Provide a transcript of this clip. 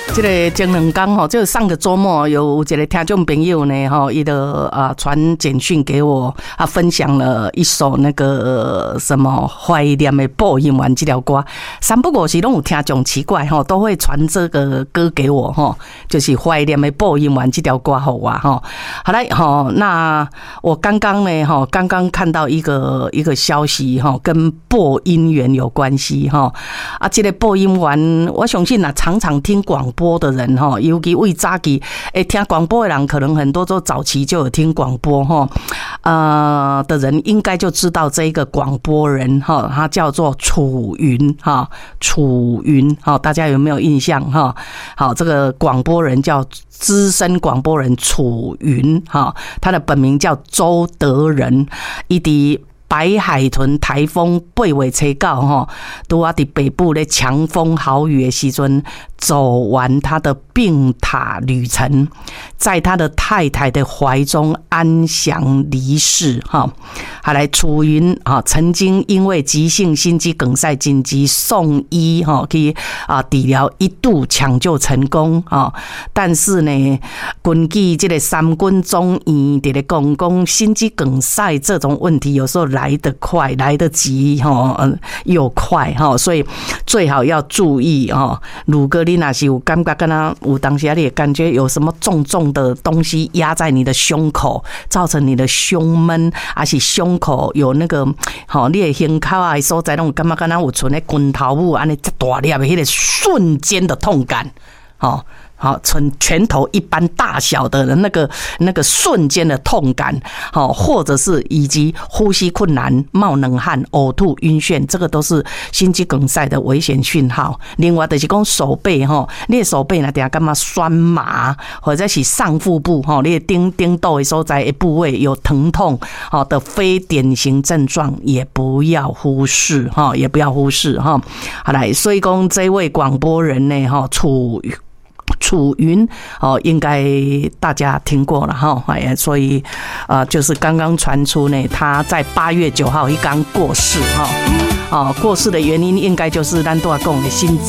这个前2天吼，就上个周末有一个听众朋友呢吼，伊的传简讯给我，分享了一首那个什么怀念的播音员这条歌。三不五时拢有听众奇怪吼，都会传这个歌给我吼，就是怀念的播音员这条歌给我吼。好来吼，那我刚刚呢吼，刚刚看到一个消息吼，跟播音员有关系吼。这个播音员，我相信常常听广播的人哈，尤其为早期听广播的人，可能很多都早期就有听广播哈，的人应该就知道这一个广播人哈，他叫做楚云哈，楚云哈，大家有没有印象哈？好，这个广播人叫资深广播人楚云哈，他的本名叫周德仁，伊伫白海豚台风8月初9吼，拄啊伫北部咧强风豪雨的时阵，走完他的病榻旅程，在他的太太的怀中安详离世哈。好来，楚云啊，曾经因为急性心肌梗塞紧急送医哈，去治疗，一度抢救成功啊，但是呢，根据这个三军总院伫咧讲心肌梗塞这种问题，有时候来得快，来得及又快所以最好要注意如果你若是有感觉，跟他有当时你也感觉有什么重重的东西压在你的胸口，造成你的胸闷，还是胸口有那个你的胸口的所在，那种感觉跟他有存在拳头母安尼这大粒的那个瞬间的痛感好，拳头一般大小的那个瞬间的痛感，或者是以及呼吸困难、冒冷汗、呕吐、晕眩，这个都是心肌梗塞的危险讯号。另外就是讲手背你的手背呢，等下干嘛酸麻，或者是上腹部你的顶斗的所在的部位有疼痛的非典型症状，也不要忽视也不要忽视好来，所以讲这位广播人呢楚云应该大家听过了哈，所以就是刚刚传出呢，他在8月9号刚过世过世的原因应该就是咱都要讲的心